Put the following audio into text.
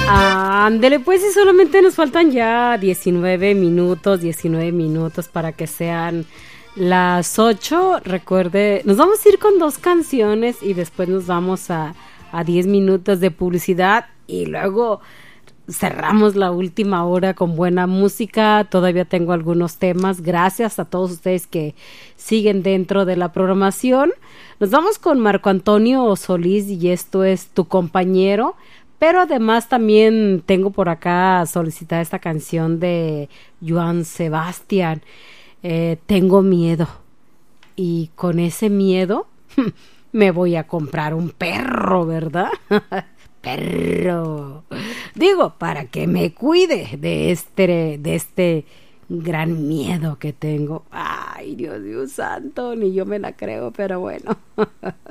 Ándele, pues y solamente nos faltan ya 19 minutos para que sean las 8. Recuerde, nos vamos a ir con dos canciones y después nos vamos a 10 minutos de publicidad y luego cerramos la última hora con buena música. Todavía tengo algunos temas. Gracias a todos ustedes que siguen dentro de la programación. Nos vamos con Marco Antonio Solís y esto es Tu Compañero. Pero además también tengo por acá solicitada esta canción de Joan Sebastián. Tengo miedo. Y con ese miedo me voy a comprar un perro, ¿verdad? Perro. Digo, para que me cuide de este gran miedo que tengo. Ay, Dios santo, ni yo me la creo, pero bueno.